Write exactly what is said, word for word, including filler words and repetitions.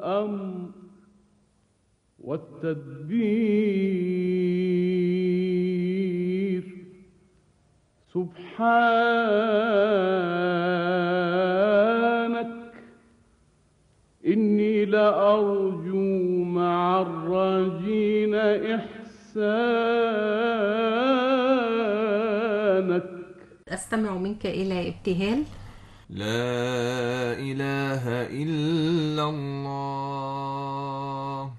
والأمر والتدبير. سبحانك إني لأرجو مع الراجين إحسانك. أستمع منك إلى ابتهال. لا إله إلا الله